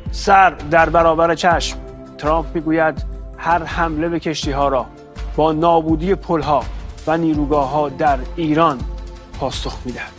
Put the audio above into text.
سر در برابر چشم ترامپ میگوید هر حمله به کشتی‌ها را با نابودی پل‌ها و نیروگاه‌ها در ایران پاسخ می‌دهد.